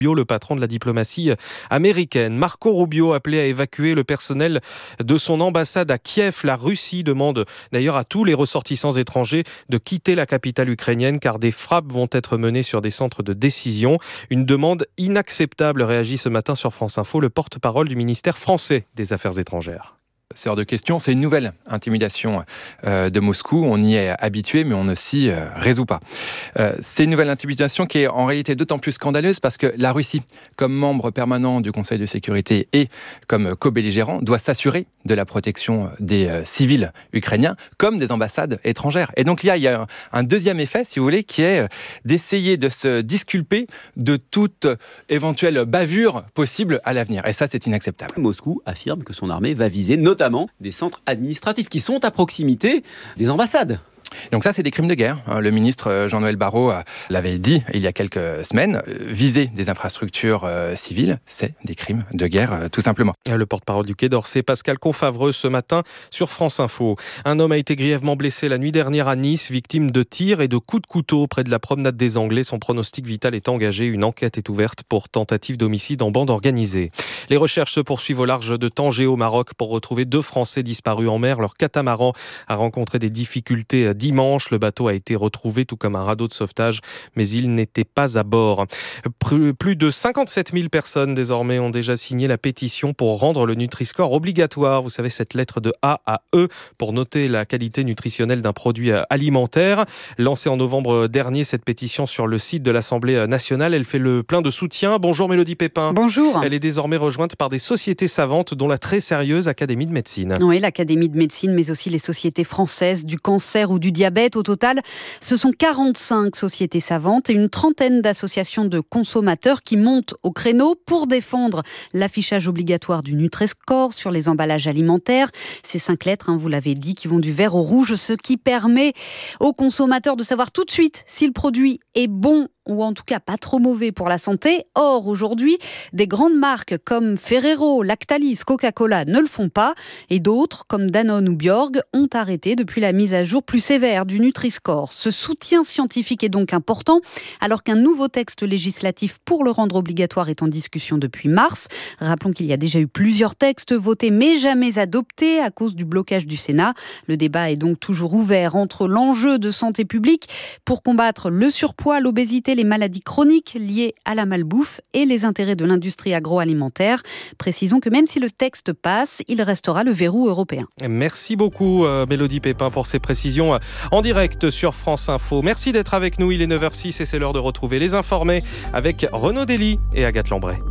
Le patron de la diplomatie américaine. Marco Rubio appelé à évacuer le personnel de son ambassade à Kiev. La Russie demande d'ailleurs à tous les ressortissants étrangers de quitter la capitale ukrainienne car des frappes vont être menées sur des centres de décision. Une demande inacceptable, réagit ce matin sur France Info le porte-parole du ministère français des Affaires étrangères. C'est hors de question, c'est une nouvelle intimidation de Moscou. On y est habitué, mais on ne s'y résout pas. C'est une nouvelle intimidation qui est en réalité d'autant plus scandaleuse parce que la Russie, comme membre permanent du Conseil de sécurité et comme co-belligérant, doit s'assurer de la protection des civils ukrainiens comme des ambassades étrangères. Et donc il y a un deuxième effet, si vous voulez, qui est d'essayer de se disculper de toute éventuelle bavure possible à l'avenir. Et ça, c'est inacceptable. Moscou affirme que son armée va viser notamment des centres administratifs qui sont à proximité des ambassades. Donc ça, c'est des crimes de guerre. Le ministre Jean-Noël Barrot l'avait dit il y a quelques semaines. Viser des infrastructures civiles, c'est des crimes de guerre, tout simplement. Le porte-parole du Quai d'Orsay, Pascal Confavreux, ce matin sur France Info. Un homme a été grièvement blessé la nuit dernière à Nice, victime de tirs et de coups de couteau près de la promenade des Anglais. Son pronostic vital est engagé. Une enquête est ouverte pour tentative d'homicide en bande organisée. Les recherches se poursuivent au large de Tanger au Maroc pour retrouver 2 Français disparus en mer. Leur catamaran a rencontré des difficultés dimanche. Le bateau a été retrouvé tout comme un radeau de sauvetage, mais il n'était pas à bord. Plus de 57 000 personnes désormais ont déjà signé la pétition pour rendre le Nutri-Score obligatoire. Vous savez, cette lettre de A à E pour noter la qualité nutritionnelle d'un produit alimentaire. Lancée en novembre dernier, cette pétition sur le site de l'Assemblée nationale, elle fait le plein de soutien. Bonjour Mélodie Pépin. Bonjour. Elle est désormais rejointe par des sociétés savantes, dont la très sérieuse Académie de médecine. Oui, l'Académie de médecine, mais aussi les sociétés françaises du cancer ou du diabète. Au total, ce sont 45 sociétés savantes et une trentaine d'associations de consommateurs qui montent au créneau pour défendre l'affichage obligatoire du Nutri-Score sur les emballages alimentaires. Ces 5 lettres, vous l'avez dit, qui vont du vert au rouge, ce qui permet aux consommateurs de savoir tout de suite si le produit est bon ou en tout cas pas trop mauvais pour la santé. Or, aujourd'hui, des grandes marques comme Ferrero, Lactalis, Coca-Cola ne le font pas et d'autres, comme Danone ou Bjorg, ont arrêté depuis la mise à jour plus sévère du Nutri-Score. Ce soutien scientifique est donc important, alors qu'un nouveau texte législatif pour le rendre obligatoire est en discussion depuis mars. Rappelons qu'il y a déjà eu plusieurs textes votés mais jamais adoptés à cause du blocage du Sénat. Le débat est donc toujours ouvert entre l'enjeu de santé publique pour combattre le surpoids, l'obésité, les maladies chroniques liées à la malbouffe et les intérêts de l'industrie agroalimentaire. Précisons que même si le texte passe, il restera le verrou européen. Merci beaucoup Mélodie Pépin pour ces précisions en direct sur France Info. Merci d'être avec nous, il est 9h06 et c'est l'heure de retrouver les informés avec Renaud Dely et Agathe Lambray.